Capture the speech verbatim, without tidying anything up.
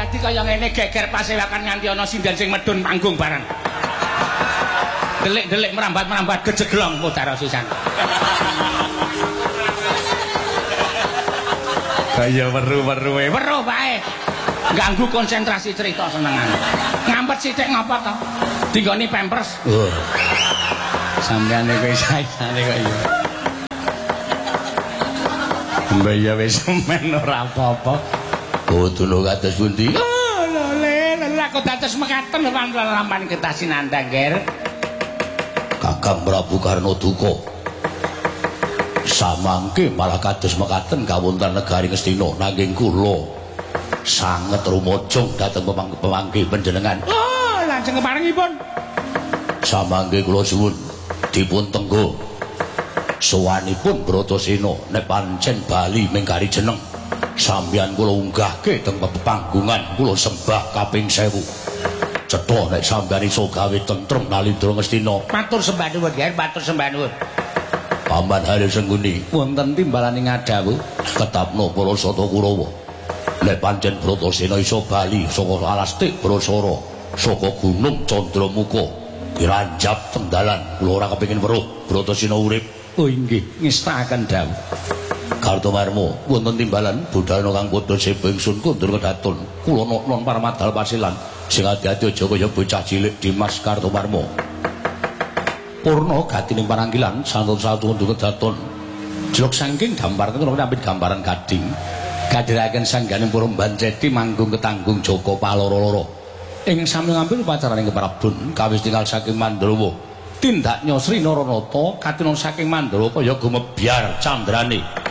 dadi kaya ngene geger pasewakan nganti ana sinden sing medun panggung bareng. Delik-delik merambat-merambat gejeglong mudhara sisan. Kaya weru-weruwe, weruh bae. Ganggu konsentrasi cerita senengan. Ngampet sithik ngapa to? Dinggoni Pampers. Oh. Sampeyan iki saisane kok ya. Mbah ya wis men ora apa-apa. Kudu kados pundi? Oh, lele, lele kok dados mekaten lan kita sinandang, Ger. Kakang Prabu Karna duka. Samangke malah kados mekaten kawonten negari Ngastina nanging kula sanget rumojong dhateng pemangke panjenengan. Oh, lajeng keparengipun. Samangke kula suwun dipun tenggo sowanipun Bratasena nek pancen bali mingkari jeneng sampeyan kula unggahke teng pepanggungan kula sembah kaping sewu. Cetha nek sampeyan iso gawe tentrem nalindra Ngastina. Matur sembah nuwun, Ger, matur sembah nuwun. Paman Hari Sengguni wonten timbalaning ngadawu ketapno para sata Kurawa. Nek pancen Bratasena iso bali saka Alastik Brasara saka Gunung Candramuka diranjap tenggalan kula ora kepengin weruh Bratasena urip. Oh inggih ngestakaken dawuh. Kartomarma wonten timbalan budalna kang padha sepo ingsun kundur kedaton kula non paramadal pasilan sing ati-ati aja kaya bocah cilik Dimas Kartomarma. Purna gatining pananggilan santun-santun kundur kedaton jeluk saking gambar kula nampit gambaran gading. Kadhiraken sangganing para Mbanceti manggung ketanggung Joko paloro-loro. Ing sami ngambil upacaraning keprabdun kawis tinggal saking Mandrawa. Tindak Nyosri Naranata katinon saking Mandrawa kaya gumebyar candrane.